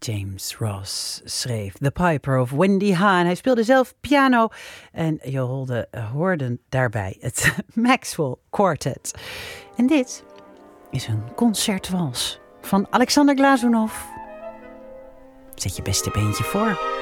James Ross schreef The Piper of Wendy Hahn. Hij speelde zelf piano en je hoorde daarbij het Maxwell Quartet. En dit is een concertwals van Alexander Glazunov. Zet je beste beentje voor.